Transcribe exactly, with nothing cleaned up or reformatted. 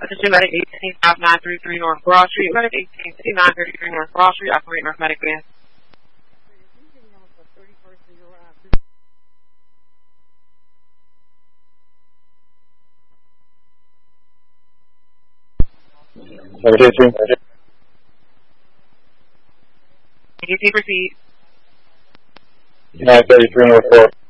Attention Medic eighteen five nine three three North Broad Street. Medic eighteen five nine three three North Broad Street. Operate North Medic Van. Can you proceed? nine thirty-three North Broad.